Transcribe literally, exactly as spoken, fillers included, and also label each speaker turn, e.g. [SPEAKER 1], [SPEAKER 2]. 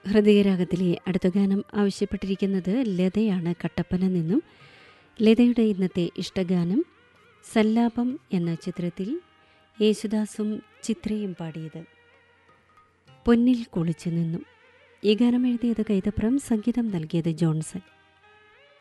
[SPEAKER 1] ഹൃദയരാഗത്തിലെ അടുത്ത ഗാനം ആവശ്യപ്പെട്ടിരിക്കുന്നത് ലതയാണ് കട്ടപ്പന നിന്നും. ലതയുടെ ഇന്നത്തെ ഇഷ്ടഗാനം സല്ലാപം എന്ന ചിത്രത്തിൽ യേശുദാസും ചിത്രയും പാടിയത് പൊന്നിൽ കുളിച്ചു നിന്നും. ഈ ഗാനം എഴുതിയത് കൈതപ്രം, സംഗീതം നൽകിയത് ജോൺസൺ.